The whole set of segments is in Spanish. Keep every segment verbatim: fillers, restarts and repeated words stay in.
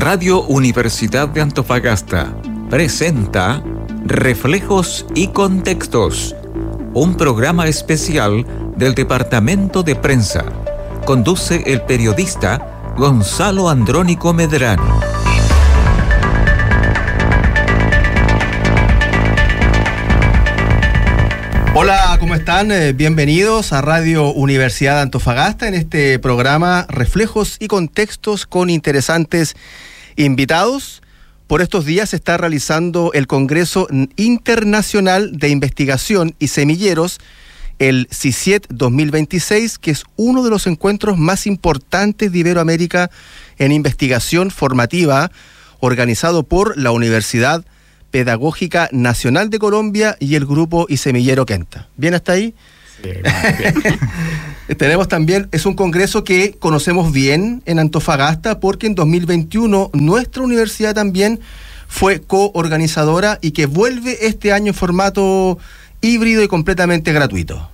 Radio Universidad de Antofagasta presenta Reflejos y Contextos, un programa especial del Departamento de Prensa. Conduce el periodista Gonzalo Andrónico Medrano. Hola, ¿cómo están? Eh, bienvenidos a Radio Universidad de Antofagasta en este programa Reflejos y Contextos con interesantes invitados. Por estos días se está realizando el Congreso Internacional de Investigación y Semilleros, el CICIET dos mil veintiséis, que es uno de los encuentros más importantes de Iberoamérica en investigación formativa, organizado por la Universidad Pedagógica Nacional de Colombia y el Grupo y Semillero Kenta. ¿Bien hasta ahí? Sí, bien. Tenemos también, es un congreso que conocemos bien en Antofagasta porque en dos mil veintiuno nuestra universidad también fue coorganizadora y que vuelve este año en formato híbrido y completamente gratuito.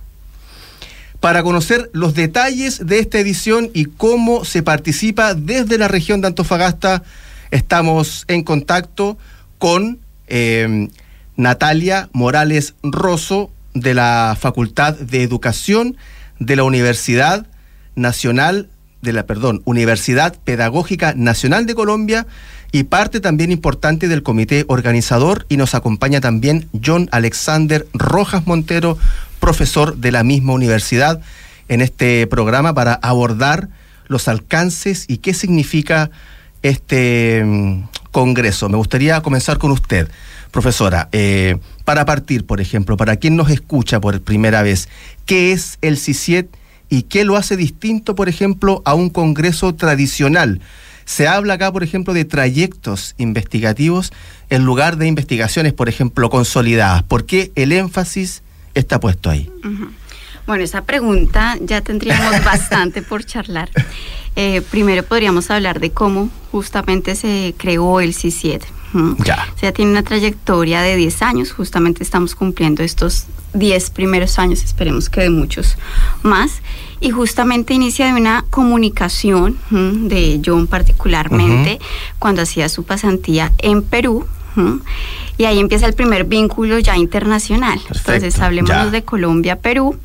Para conocer los detalles de esta edición y cómo se participa desde la región de Antofagasta, estamos en contacto con Eh, Natalia Morales Rosso, de la Facultad de Educación de la Universidad Nacional de la, perdón, Universidad Pedagógica Nacional de Colombia y parte también importante del comité organizador, y nos acompaña también John Alexander Rojas Montero, profesor de la misma universidad, en este programa para abordar los alcances y qué significa este um, congreso. Me gustaría comenzar con usted, profesora. Eh, para partir, por ejemplo, para quien nos escucha por primera vez, ¿qué es el CICIET y qué lo hace distinto, por ejemplo, a un congreso tradicional? Se habla acá, por ejemplo, de trayectos investigativos en lugar de investigaciones, por ejemplo, consolidadas. ¿Por qué el énfasis está puesto ahí? Uh-huh. Bueno, esa pregunta ya tendríamos bastante por charlar. Eh, primero podríamos hablar de cómo justamente se creó el CICIET. ¿Mm? Ya. O sea, tiene una trayectoria de diez años, justamente estamos cumpliendo estos diez primeros años, esperemos que de muchos más, y justamente inicia de una comunicación, ¿Mm? de John particularmente, uh-huh. cuando hacía su pasantía en Perú, ¿Mm? y ahí empieza el primer vínculo ya internacional. Perfecto. Entonces hablemos de Colombia, Perú,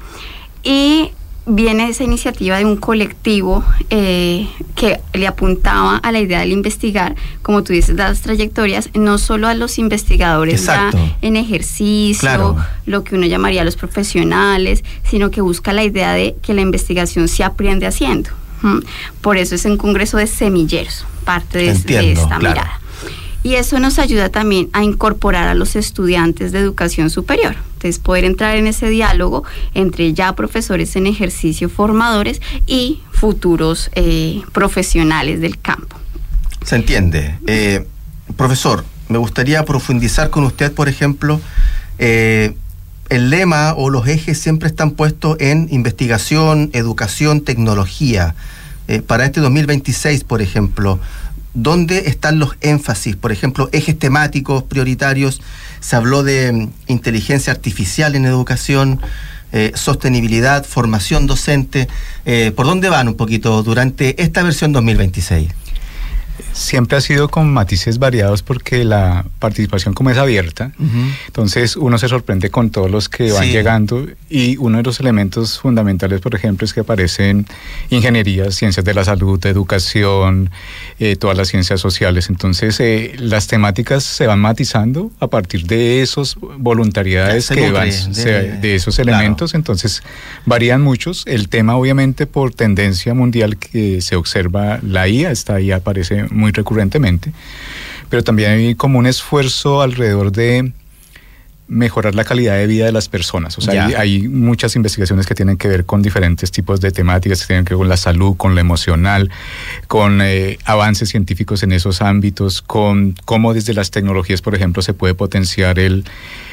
y viene esa iniciativa de un colectivo eh, que le apuntaba a la idea de investigar, como tú dices, las trayectorias, no solo a los investigadores ya en ejercicio, claro. lo que uno llamaría los profesionales, sino que busca la idea de que la investigación se aprende haciendo. ¿Mm? Por eso es un congreso de semilleros, parte de, Entiendo, de esta claro. mirada. Y eso nos ayuda también a incorporar a los estudiantes de educación superior. Entonces, poder entrar en ese diálogo entre ya profesores en ejercicio, formadores y futuros eh, profesionales del campo. Se entiende. Eh, profesor, me gustaría profundizar con usted, por ejemplo, eh, el lema o los ejes siempre están puestos en investigación, educación, tecnología. Eh, para este dos mil veintiséis, por ejemplo, ¿dónde están los énfasis? Por ejemplo, ejes temáticos prioritarios. Se habló de um, inteligencia artificial en educación, eh, sostenibilidad, formación docente. Eh, ¿Por dónde van un poquito durante esta versión dos mil veintiséis? Siempre ha sido con matices variados porque la participación como es abierta, uh-huh. entonces uno se sorprende con todos los que van sí. llegando, y uno de los elementos fundamentales, por ejemplo, es que aparecen ingeniería, ciencias de la salud, educación, eh, todas las ciencias sociales. Entonces eh, las temáticas se van matizando a partir de esos voluntariedades que nutre, van, de, se, de esos elementos, claro. Entonces varían muchos. El tema, obviamente, por tendencia mundial que se observa, la I A está ahí, aparece muy recurrentemente, pero también hay como un esfuerzo alrededor de mejorar la calidad de vida de las personas. O sea, hay, hay muchas investigaciones que tienen que ver con diferentes tipos de temáticas, que tienen que ver con la salud, con lo emocional, con eh, avances científicos en esos ámbitos, con cómo desde las tecnologías, por ejemplo, se puede potenciar el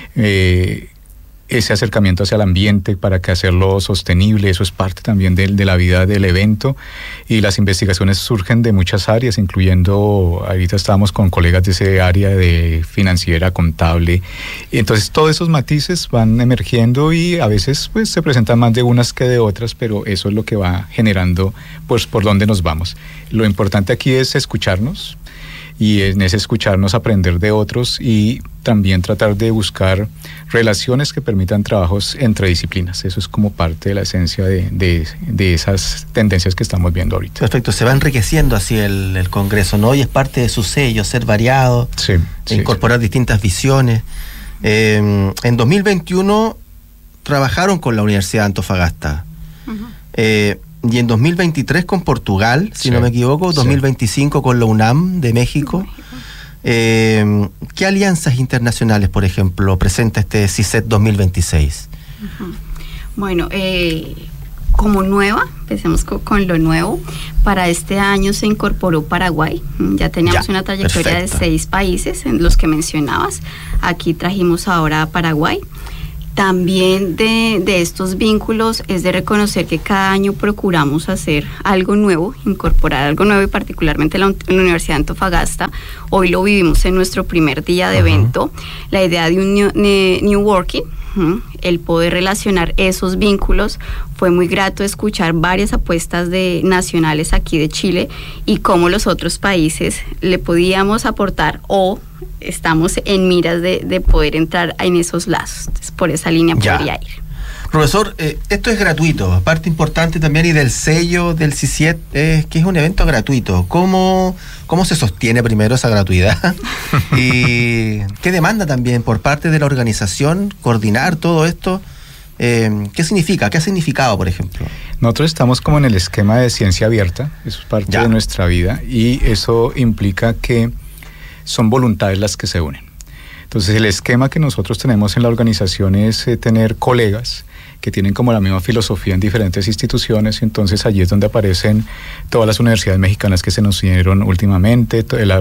eh, ese acercamiento hacia el ambiente para que hacerlo sostenible. Eso es parte también de, de la vida del evento, y las investigaciones surgen de muchas áreas, incluyendo, ahorita estábamos con colegas de ese área de financiera, contable, y entonces todos esos matices van emergiendo y a veces pues se presentan más de unas que de otras, pero eso es lo que va generando pues por dónde nos vamos. Lo importante aquí es escucharnos y en ese escucharnos aprender de otros y también tratar de buscar relaciones que permitan trabajos entre disciplinas. Eso es como parte de la esencia de, de, de esas tendencias que estamos viendo ahorita. Perfecto, se va enriqueciendo así el, el Congreso, ¿no? Y es parte de su sello, ser variado, sí, sí, incorporar sí. distintas visiones. Eh, en dos mil veintiuno trabajaron con la Universidad de Antofagasta. Uh-huh. eh, y en dos mil veintitrés con Portugal, si sí, no me equivoco, dos mil veinticinco sí. con la UNAM de México. Eh, ¿Qué alianzas internacionales, por ejemplo, presenta este C I C E T dos mil veintiséis? Uh-huh. Bueno, eh, como nueva, empecemos con, con lo nuevo, para este año se incorporó Paraguay. Ya teníamos ya, una trayectoria perfecto. de seis países, en los que mencionabas. Aquí trajimos ahora a Paraguay. También de, de estos vínculos es de reconocer que cada año procuramos hacer algo nuevo, incorporar algo nuevo, y particularmente la, la Universidad de Antofagasta. Hoy lo vivimos en nuestro primer día de uh-huh. evento. La idea de un New, new Working, uh-huh, el poder relacionar esos vínculos. Fue muy grato escuchar varias apuestas de nacionales aquí de Chile y cómo los otros países le podíamos aportar o estamos en miras de, de poder entrar en esos lazos. Entonces, por esa línea ya. podría ir. Profesor, eh, esto es gratuito, parte importante también y del sello del C I C I E T es que es un evento gratuito. ¿Cómo, cómo se sostiene primero esa gratuidad? ¿Y qué demanda también por parte de la organización coordinar todo esto? Eh, ¿Qué significa? ¿Qué ha significado, por ejemplo? Nosotros estamos como en el esquema de ciencia abierta, eso es parte ya. de nuestra vida, y eso implica que son voluntades las que se unen. Entonces el esquema que nosotros tenemos en la organización es eh, tener colegas que tienen como la misma filosofía en diferentes instituciones, y entonces allí es donde aparecen todas las universidades mexicanas que se nos unieron últimamente.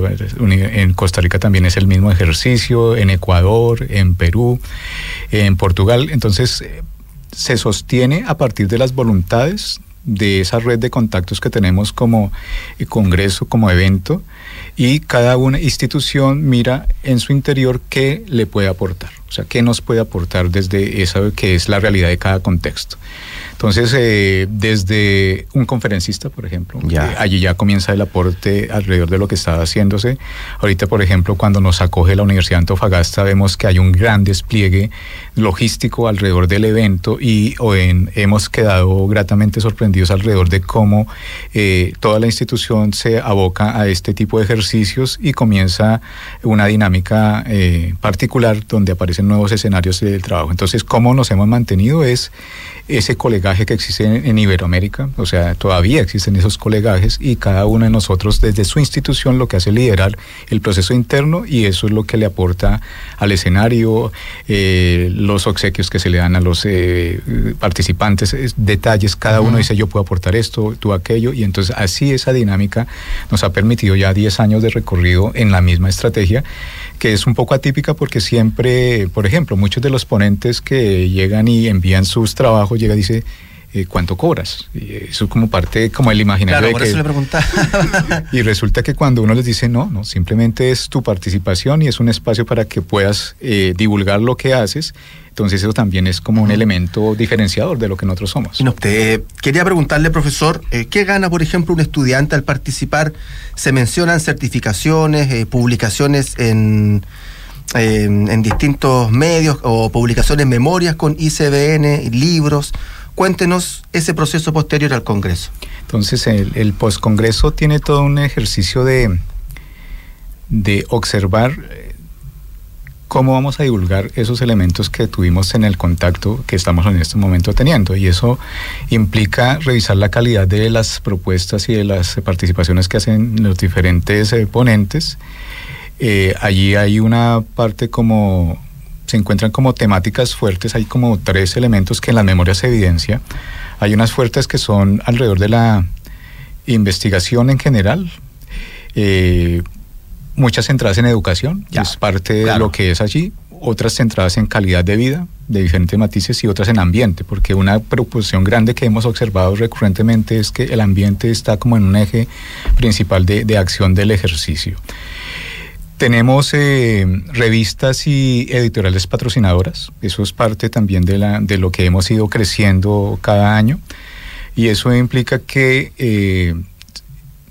En Costa Rica también es el mismo ejercicio, en Ecuador, en Perú, en Portugal. Entonces se sostiene a partir de las voluntades de esa red de contactos que tenemos como congreso, como evento, y cada una institución mira en su interior qué le puede aportar, o sea, qué nos puede aportar desde esa que es la realidad de cada contexto. Entonces, eh, desde un conferencista, por ejemplo, ya. Eh, allí ya comienza el aporte alrededor de lo que está haciéndose. Ahorita, por ejemplo, cuando nos acoge la Universidad de Antofagasta, vemos que hay un gran despliegue logístico alrededor del evento y o en, hemos quedado gratamente sorprendidos alrededor de cómo eh, toda la institución se aboca a este tipo de ejercicios y comienza una dinámica eh, particular donde aparecen nuevos escenarios del trabajo. Entonces, cómo nos hemos mantenido es ese colegaje que existe en, en Iberoamérica, o sea, todavía existen esos colegajes y cada uno de nosotros desde su institución lo que hace es liderar el proceso interno y eso es lo que le aporta al escenario, eh, los obsequios que se le dan a los eh, participantes, es, detalles, cada uh-huh. uno dice yo puedo aportar esto, tú aquello, y entonces así esa dinámica nos ha permitido ya diez años de recorrido en la misma estrategia, que es un poco atípica porque siempre, por ejemplo, muchos de los ponentes que llegan y envían sus trabajos, llega y dice, eh, ¿cuánto cobras? Y eso como parte como el imaginario. Claro, de por que, eso le preguntaba. Y resulta que cuando uno les dice, no, no, simplemente es tu participación y es un espacio para que puedas eh, divulgar lo que haces, entonces eso también es como un elemento diferenciador de lo que nosotros somos. No, te, quería preguntarle, profesor, eh, ¿qué gana, por ejemplo, un estudiante al participar? Se mencionan certificaciones, eh, publicaciones en, eh, en distintos medios o publicaciones, memorias con I C B N, libros. Cuéntenos ese proceso posterior al Congreso. Entonces, el, el postcongreso tiene todo un ejercicio de, de observar cómo vamos a divulgar esos elementos que tuvimos en el contacto que estamos en este momento teniendo, y eso implica revisar la calidad de las propuestas y de las participaciones que hacen los diferentes eh, ponentes. Eh, allí hay una parte como, se encuentran como temáticas fuertes, hay como tres elementos que en las memorias se evidencia. Hay unas fuertes que son alrededor de la investigación en general, eh, muchas centradas en educación, ya, es parte claro. de lo que es allí, otras centradas en calidad de vida, de diferentes matices, y otras en ambiente, porque una preocupación grande que hemos observado recurrentemente es que el ambiente está como en un eje principal de, de acción del ejercicio. Tenemos eh, revistas y editoriales patrocinadoras, eso es parte también de, la, de lo que hemos ido creciendo cada año, y eso implica que... Eh,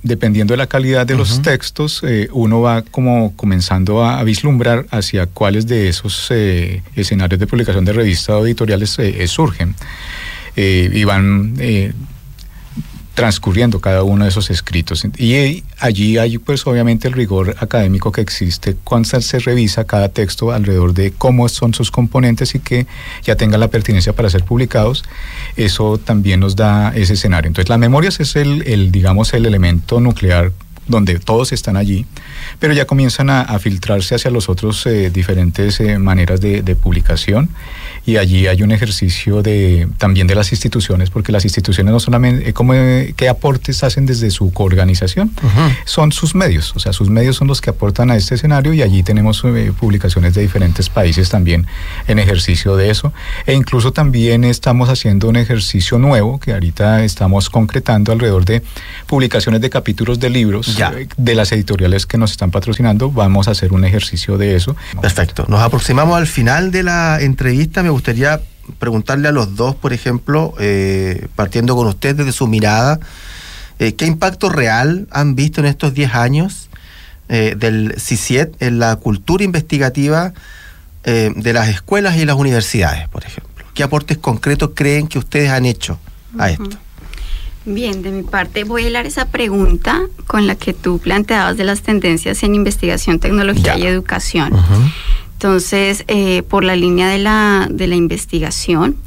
dependiendo de la calidad de uh-huh. los textos, eh, uno va como comenzando a, a vislumbrar hacia cuáles de esos eh, escenarios de publicación de revistas o editoriales eh, eh, surgen eh, y van eh, transcurriendo cada uno de esos escritos. Y allí hay pues obviamente el rigor académico que existe cuando se revisa cada texto alrededor de cómo son sus componentes y que ya tengan la pertinencia para ser publicados. Eso también nos da ese escenario. Entonces las memorias es el, el digamos el elemento nuclear donde todos están allí, pero ya comienzan a, a filtrarse hacia los otros eh, diferentes eh, maneras de, de publicación, y allí hay un ejercicio de también de las instituciones, porque las instituciones no solamente, eh, como, eh, ¿qué aportes hacen desde su coorganización? Uh-huh. Son sus medios, o sea, sus medios son los que aportan a este escenario, y allí tenemos eh, publicaciones de diferentes países también en ejercicio de eso, e incluso también estamos haciendo un ejercicio nuevo, que ahorita estamos concretando alrededor de publicaciones de capítulos de libros, ya. de las editoriales que nos están patrocinando. Vamos a hacer un ejercicio de eso. Perfecto. Nos aproximamos al final de la entrevista. Me gustaría preguntarle a los dos, por ejemplo, eh, partiendo con usted desde su mirada, eh, ¿qué impacto real han visto en estos diez años eh, del C I C I E T en la cultura investigativa eh, de las escuelas y las universidades, por ejemplo? ¿Qué aportes concretos creen que ustedes han hecho a esto? Uh-huh. Bien, de mi parte voy a hilar esa pregunta con la que tú planteabas de las tendencias en investigación, tecnología ya. y educación. Uh-huh. Entonces, eh, por la línea de la, de la investigación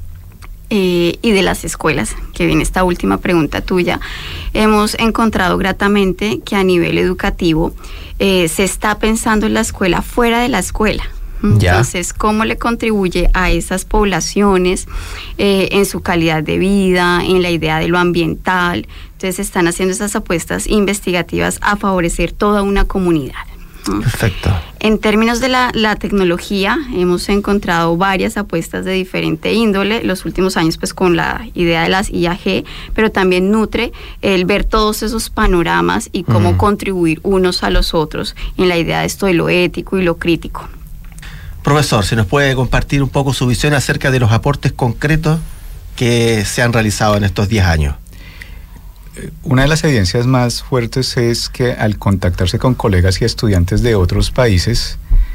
eh, y de las escuelas, que viene esta última pregunta tuya, hemos encontrado gratamente que a nivel educativo eh, se está pensando en la escuela fuera de la escuela. Entonces, ¿cómo le contribuye a esas poblaciones eh, en su calidad de vida, en la idea de lo ambiental? Entonces, están haciendo esas apuestas investigativas a favorecer toda una comunidad. Perfecto. En términos de la, la tecnología, hemos encontrado varias apuestas de diferente índole, los últimos años pues con la idea de las I A G, pero también nutre el ver todos esos panoramas y cómo uh-huh. contribuir unos a los otros en la idea de esto de lo ético y lo crítico. Profesor, ¿se nos puede compartir un poco su visión acerca de los aportes concretos que se han realizado en estos diez años? Una de las evidencias más fuertes es que al contactarse con colegas y estudiantes de otros países,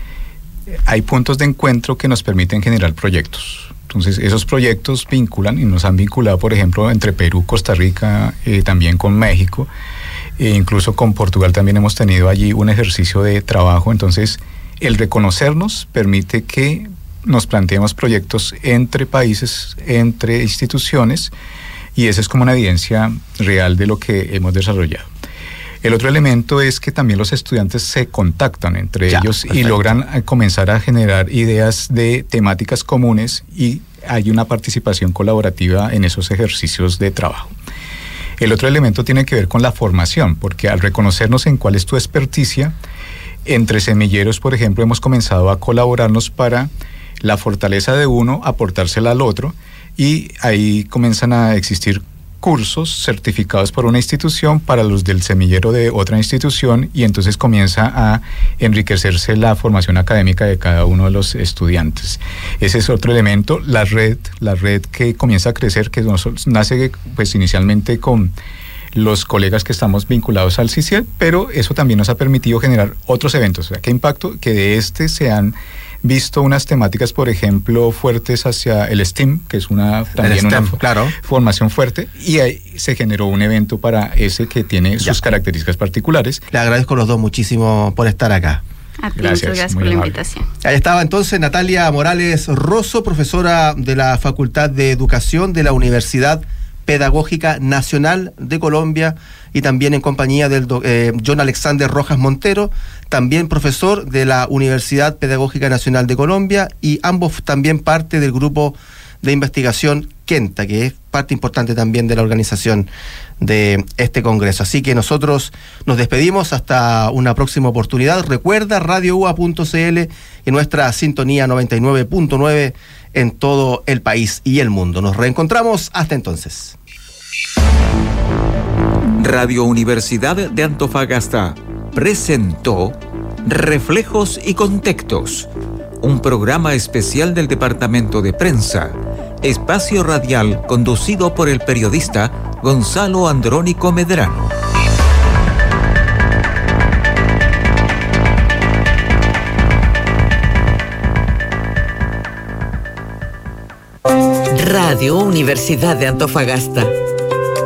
hay puntos de encuentro que nos permiten generar proyectos. Entonces, esos proyectos vinculan y nos han vinculado, por ejemplo, entre Perú, Costa Rica, eh, también con México, e incluso con Portugal también hemos tenido allí un ejercicio de trabajo. Entonces, el reconocernos permite que nos planteemos proyectos entre países, entre instituciones, y esa es como una evidencia real de lo que hemos desarrollado. El otro elemento es que también los estudiantes se contactan entre ya, ellos perfecto. Y logran comenzar a generar ideas de temáticas comunes, y hay una participación colaborativa en esos ejercicios de trabajo. El otro elemento tiene que ver con la formación, porque al reconocernos en cuál es tu experticia, entre semilleros, por ejemplo, hemos comenzado a colaborarnos para la fortaleza de uno, aportársela al otro, y ahí comienzan a existir cursos certificados por una institución para los del semillero de otra institución, y entonces comienza a enriquecerse la formación académica de cada uno de los estudiantes. Ese es otro elemento. La red, la red que comienza a crecer, que nace pues inicialmente con los colegas que estamos vinculados al C I C I E T, pero eso también nos ha permitido generar otros eventos. O sea, ¿qué impacto? Que de este se han visto unas temáticas, por ejemplo, fuertes hacia el STEAM, que es una también STEM, una claro. formación fuerte, y ahí se generó un evento para ese que tiene ya. sus características particulares. Le agradezco a los dos muchísimo por estar acá. A ti, gracias, muchas gracias por la invitación. Ahí estaba entonces Natalia Morales Rosso, profesora de la Facultad de Educación de la Universidad Pedagógica Nacional de Colombia, y también en compañía del eh, John Alexander Rojas Montero, también profesor de la Universidad Pedagógica Nacional de Colombia, y ambos también parte del grupo de investigación Kenta, que es parte importante también de la organización de este congreso. Así que nosotros nos despedimos hasta una próxima oportunidad. Recuerda radio u a punto c l y nuestra sintonía noventa y nueve punto nueve en todo el país y el mundo. Nos reencontramos hasta entonces. Radio Universidad de Antofagasta presentó Reflejos y Contextos, un programa especial del Departamento de Prensa, espacio radial conducido por el periodista Gonzalo Andrónico Medrano. Radio Universidad de Antofagasta.